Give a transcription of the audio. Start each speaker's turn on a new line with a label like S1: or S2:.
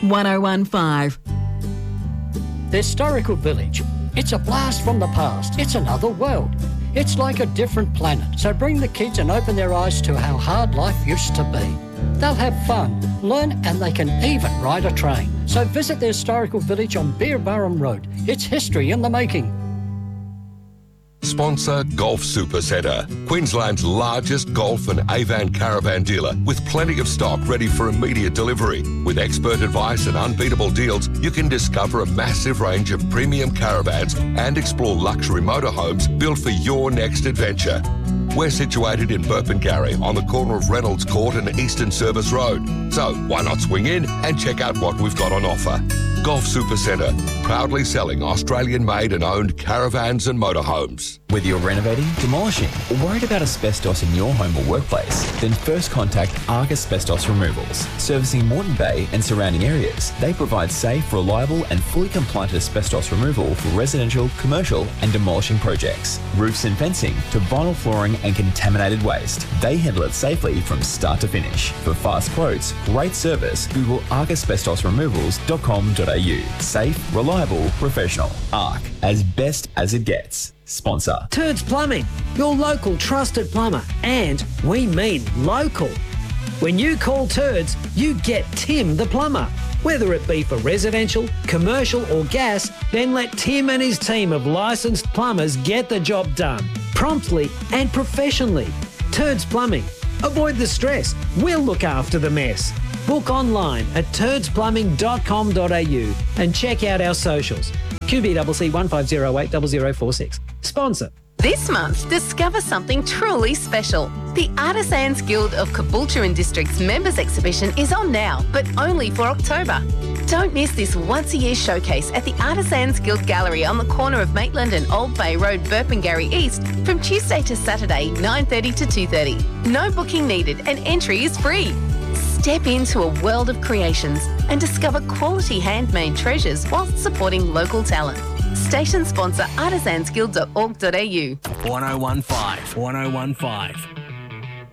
S1: 1015.
S2: The Historical Village. It's a blast from the past. It's another world. It's like a different planet. So bring the kids and open their eyes to how hard life used to be. They'll have fun, learn, and they can even ride a train. So visit the Historical Village on Beerburrum Road. It's history in the making.
S3: Sponsor Golf Supercentre, Queensland's largest golf and Avan caravan dealer with plenty of stock ready for immediate delivery. With expert advice and unbeatable deals, you can discover a massive range of premium caravans and explore luxury motorhomes built for your next adventure. We're situated in Burpengary on the corner of Reynolds Court and Eastern Service Road. So why not swing in and check out what we've got on offer. Golf Supercentre, proudly selling Australian-made and owned caravans and motorhomes.
S4: Whether you're renovating, demolishing, or worried about asbestos in your home or workplace, then first contact ARC Asbestos Removals. Servicing Moreton Bay and surrounding areas, they provide safe, reliable and fully compliant asbestos removal for residential, commercial and demolishing projects. Roofs and fencing to vinyl flooring and contaminated waste. They handle it safely from start to finish. For fast quotes, great service, Google arcasbestosremovals.com.au. Safe, reliable, professional. ARC, as best as it gets. Sponsor.
S5: Turds Plumbing, your local trusted plumber. And we mean local. When you call Turds, you get Tim the plumber. Whether it be for residential, commercial or gas, then let Tim and his team of licensed plumbers get the job done. Promptly and professionally. Turds Plumbing. Avoid the stress. We'll look after the mess. Book online at turdsplumbing.com.au and check out our socials. QBCC 15080046. Sponsor.
S6: This month, discover something truly special. The Artisans Guild of Caboolture and District's members exhibition is on now, but only for October. Don't miss this once-a-year showcase at the Artisans Guild Gallery on the corner of Maitland and Old Bay Road, Burpengary East, from Tuesday to Saturday, 9:30 to 2:30. No booking needed and entry is free. Step into a world of creations and discover quality handmade treasures whilst supporting local talent. Station sponsor artisansguild.org.au.
S7: 1015.